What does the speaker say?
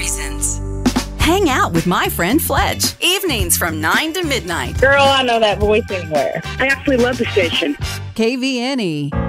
reasons. Hang out with my friend Fletch. Evenings from 9 to midnight. Girl, I know that voice anywhere. I absolutely love the station. KVNE.